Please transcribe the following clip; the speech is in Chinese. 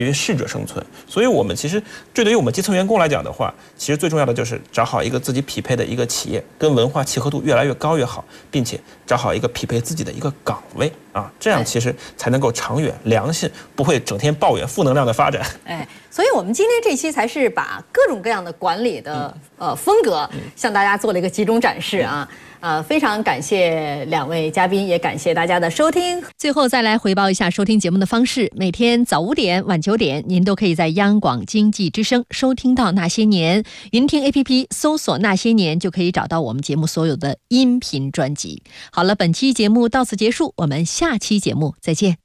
于适者生存。所以我们其实这对于我们基层员工来讲的话，其实最重要的就是找好一个自己匹配的一个企业，跟文化契合度越来越高越好，并且找好一个匹配自己的一个岗位啊，这样其实才能够长远良性，不会整天抱怨负能量的发展。 所以我们今天这期才是把各种各样的管理的风格向大家做了一个集中展示啊。非常感谢两位嘉宾，也感谢大家的收听。最后再来回报一下收听节目的方式：每天早5点、晚9点，您都可以在央广经济之声收听到《那些年》云听 APP 搜索《那些年》，就可以找到我们节目所有的音频专辑。好了，本期节目到此结束，我们下期节目再见。